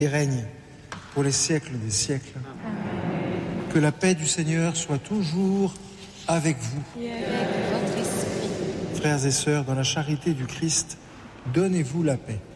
et règne pour les siècles des siècles. Amen. Que la paix du Seigneur soit toujours avec vous. Et avec votre esprit. Frères et sœurs, dans la charité du Christ, donnez-vous la paix.